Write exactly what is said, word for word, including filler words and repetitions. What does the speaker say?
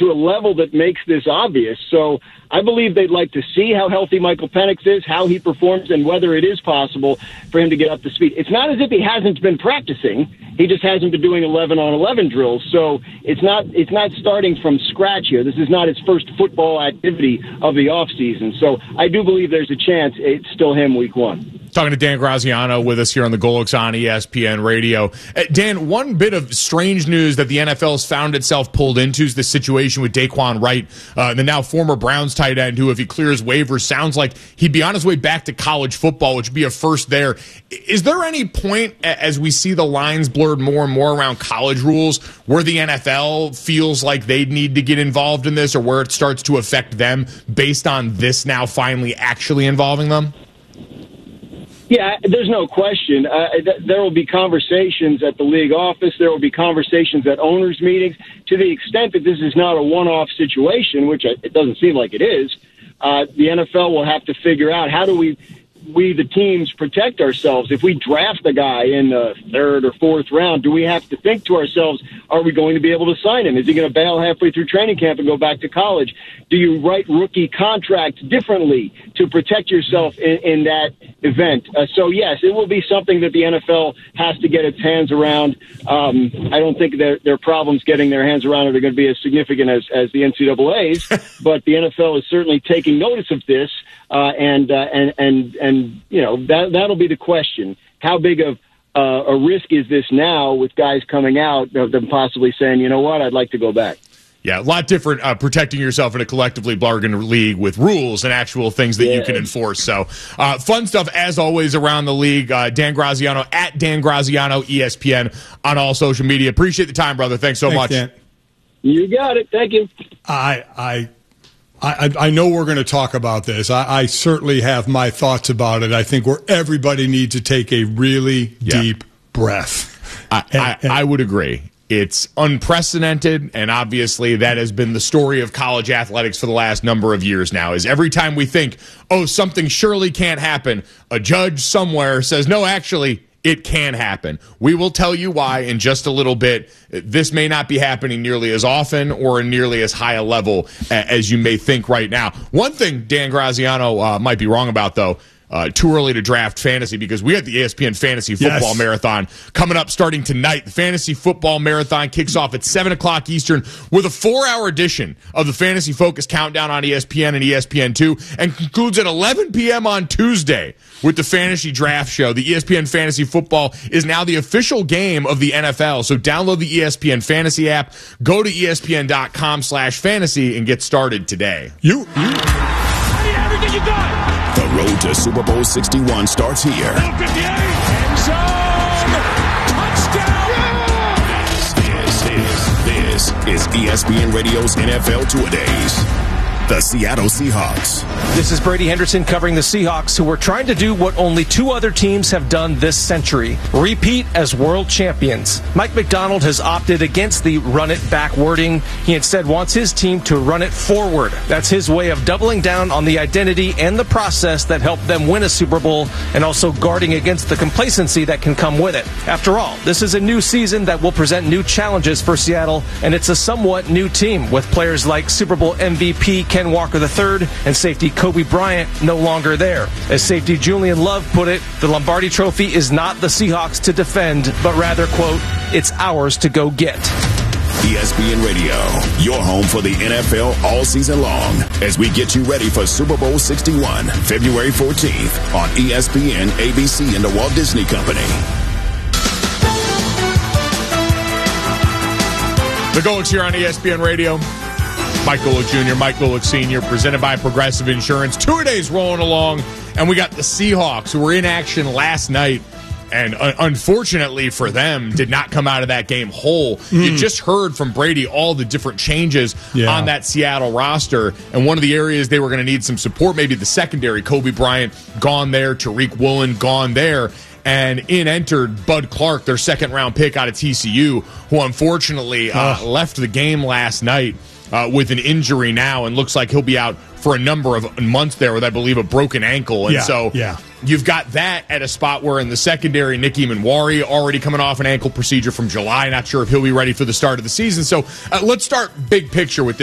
to a level that makes this obvious. So I believe they'd like to see how healthy Michael Penix is, how he performs, and whether it is possible for him to get up to speed. It's not as if he hasn't been practicing. He just hasn't been doing eleven on eleven drills. So it's not it's not starting from scratch here. This is not his first football activity of the offseason. So I do believe there's a chance it's still him week one. Talking to Dan Graziano with us here on the Golics on E S P N Radio. Uh, Dan, one bit of strange news that the N F L has found itself pulled into is the situation with Daquan Wright, uh, the now former Browns tight end, who, if he clears waivers, sounds like he'd be on his way back to college football, which would be a first there. Is there any point, as we see the lines blurred more and more around college rules, where the N F L feels like they'd need to get involved in this, or where it starts to affect them based on this now finally actually involving them? Yeah, there's no question. Uh, th- there will be conversations at the league office. There will be conversations at owners' meetings. To the extent that this is not a one-off situation, which it doesn't seem like it is, uh, the N F L will have to figure out how do we, we the teams, protect ourselves. If we draft a guy in the third or fourth round, do we have to think to ourselves, are we going to be able to sign him? Is he going to bail halfway through training camp and go back to college? Do you write rookie contracts differently to protect yourself in, in that event? Uh, so, yes, it will be something that the N F L has to get its hands around. Um, I don't think their, their problems getting their hands around it are going to be as significant as, as the N C double A's, but the N F L is certainly taking notice of this, uh, and, uh, and, and, and, you know, that, that'll be the question. How big of uh, a risk is this now with guys coming out of them possibly saying, you know what, I'd like to go back? Yeah, a lot different uh, protecting yourself in a collectively bargained league with rules and actual things that yeah. you can enforce. So uh, fun stuff, as always, around the league. Uh, Dan Graziano, at Dan Graziano, E S P N, on all social media. Appreciate the time, brother. Thanks so Thanks, much. Dan. You got it. Thank you. I I I, I know we're going to talk about this. I, I certainly have my thoughts about it. I think where everybody needs to take a really yeah. deep breath. I, and, I, and, I would agree. It's unprecedented, and obviously that has been the story of college athletics for the last number of years now, is every time we think, oh, something surely can't happen, a judge somewhere says, no, actually, it can happen. We will tell you why in just a little bit. This may not be happening nearly as often or in nearly as high a level as you may think right now. One thing Dan Graziano uh, might be wrong about, though, Uh, too early to draft fantasy, because we have the E S P N Fantasy Football yes. Marathon coming up starting tonight. The Fantasy Football Marathon kicks off at seven o'clock Eastern with a four-hour edition of the Fantasy Focus Countdown on E S P N and E S P N two, and concludes at eleven p.m. on Tuesday with the Fantasy Draft Show. The E S P N Fantasy Football is now the official game of the N F L, so download the E S P N Fantasy app, go to E S P N dot com slash fantasy, and get started today. You, you. How many averages you got? The road to Super Bowl sixty-one starts here. End zone! Touchdown! This is, this is E S P N Radio's N F L Two-A-Days. The Seattle Seahawks. This is Brady Henderson covering the Seahawks, who are trying to do what only two other teams have done this century: repeat as world champions. Mike Macdonald has opted against the run it back wording. He instead wants his team to run it forward. That's his way of doubling down on the identity and the process that helped them win a Super Bowl, and also guarding against the complacency that can come with it. After all, this is a new season that will present new challenges for Seattle, and it's a somewhat new team with players like Super Bowl M V P Ken Walker the third and safety Kobe Bryant no longer there. As safety Julian Love put it, the Lombardi Trophy is not the Seahawks to defend, but rather, quote, it's ours to go get. E S P N Radio, your home for the N F L all season long, as we get you ready for Super Bowl sixty-one, February fourteenth on E S P N, A B C, and the Walt Disney Company. The Golics here on E S P N Radio. Mike Golick Junior, Mike Golick Senior, presented by Progressive Insurance. Two-a-days rolling along, and we got the Seahawks, who were in action last night, and uh, unfortunately for them, did not come out of that game whole. Mm. You just heard from Brady all the different changes yeah. on that Seattle roster, and one of the areas they were going to need some support, maybe the secondary. Kobe Bryant gone there, Tariq Woolen gone there. And in entered Bud Clark, their second-round pick out of T C U, who unfortunately uh, oh. left the game last night uh, with an injury now, and looks like he'll be out for a number of months there with, I believe, a broken ankle. And yeah, so yeah. you've got that at a spot where in the secondary, Nicky Manwari already coming off an ankle procedure from July. Not sure if he'll be ready for the start of the season. So uh, let's start big picture with this.